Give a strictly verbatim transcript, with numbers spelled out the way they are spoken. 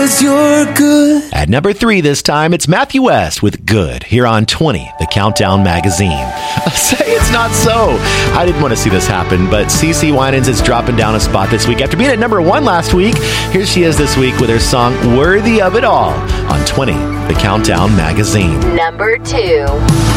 'cause you're good. At number three this time, it's Matthew West with Good, here on twenty, the Countdown Magazine. Say it's not so. I didn't want to see this happen, but CeCe Winans is dropping down a spot this week after being at number one last week. Here she is this week with her song Worthy of It All on twenty, the Countdown Magazine. Number two.